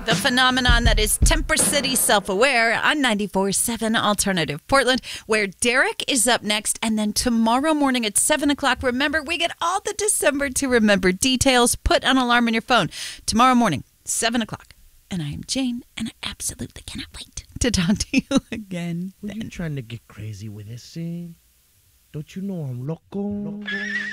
The phenomenon that is Temper City Self-Aware on 94.7 Alternative Portland, where Derek is up next. And then tomorrow morning at 7 o'clock, remember, we get all the December to remember details. Put an alarm on your phone. Tomorrow morning, 7 o'clock. And I am Jane, and I absolutely cannot wait to talk to you again. Are you trying to get crazy with this, eh? Don't you know I'm loco?